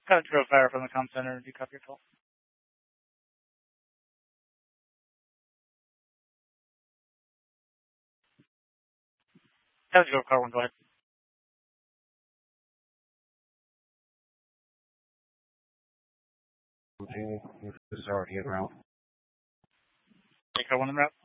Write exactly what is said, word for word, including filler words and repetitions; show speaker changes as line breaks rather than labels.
Got a drill fire from the comm center. Do you copy your call? Got a drill car one. Go ahead.
This is already en route.
Take car one en route.